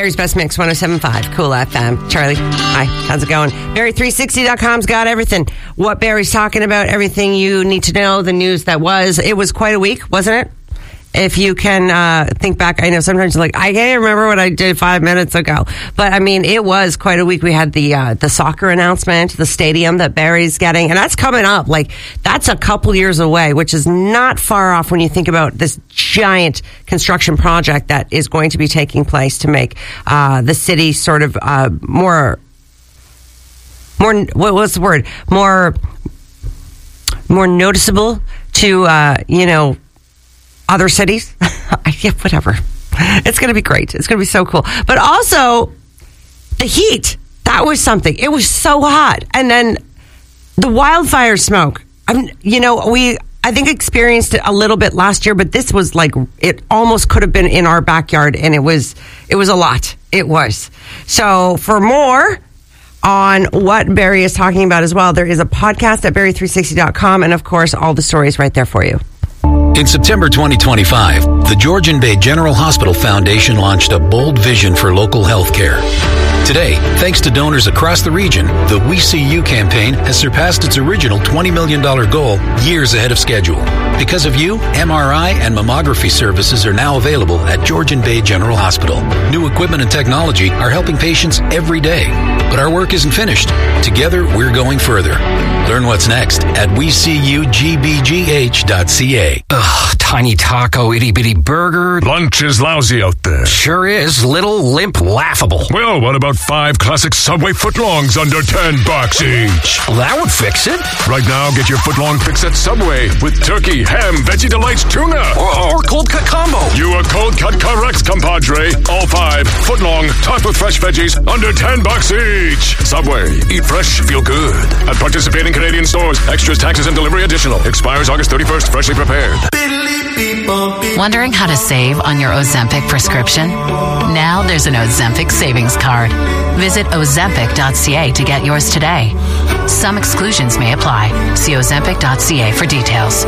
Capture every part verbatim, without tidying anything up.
Barry's Best Mix, one oh seven point five, Cool F M. Charlie, hi, how's it going? Barry three sixty dot com's got everything. What Barry's talking about, everything you need to know, the news that was. It was quite a week, wasn't it? If you can uh, think back, I know sometimes you're like, I can't remember what I did five minutes ago. But, I mean, it was quite a week. We had the uh, the soccer announcement, the stadium that Barry's getting, and that's coming up. Like, that's a couple years away, which is not far off when you think about this giant construction project that is going to be taking place to make uh, the city sort of uh, more, more, what was the word? More, more noticeable to, uh, you know, other cities. Yeah, whatever. It's going to be great. It's going to be so cool. But also, the heat. That was something. It was so hot. And then the wildfire smoke. I'm, you know, we, I think, experienced it a little bit last year, but this was like, it almost could have been in our backyard, and it was, it was a lot. It was. So for more on what Barry is talking about as well, there is a podcast at Barry three sixty dot com, and of course, all the stories right there for you. In September twenty twenty-five, the Georgian Bay General Hospital Foundation launched a bold vision for local health care. Today, thanks to donors across the region, the We See You campaign has surpassed its original twenty million dollars goal years ahead of schedule. Because of you, M R I and mammography services are now available at Georgian Bay General Hospital. New equipment and technology are helping patients every day. But our work isn't finished. Together, we're going further. Learn what's next at we see you g b g h dot c a. Ugh, tiny taco, itty-bitty burger. Lunch is lousy out there. Sure is. Little, limp, laughable. Well, what about five classic Subway footlongs under ten bucks each? Well, that would fix it. Right now, get your footlong fix at Subway with turkey, ham, veggie delights, tuna. Or, or cold cut combo. You are cold cut correct, compadre. All five footlong, topped with fresh veggies, under ten bucks each. Subway. Eat fresh, feel good. At participating Canadian stores. Extras, taxes, and delivery additional. Expires August thirty-first. Freshly prepared. Wondering how to save on your Ozempic prescription? Now there's an Ozempic savings card. Visit ozempic dot c a to get yours today. Some exclusions may apply. See ozempic dot c a for details.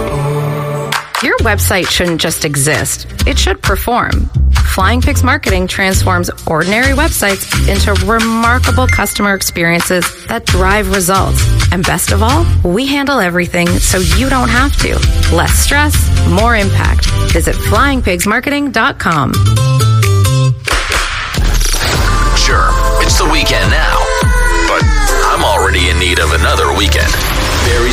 Your website shouldn't just exist. It should perform. Flying Pigs Marketing transforms ordinary websites into remarkable customer experiences that drive results. And best of all, we handle everything so you don't have to. Less stress, more impact. Visit flying pigs marketing dot com. Sure, it's the weekend now, but I'm already in need of another weekend. Barry's